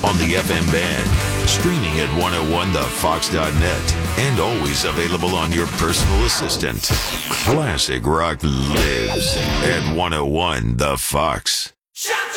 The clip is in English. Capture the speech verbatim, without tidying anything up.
on the F M band, streaming at one oh one the fox dot net, and always available on your personal assistant. Classic rock lives at one oh one The Fox.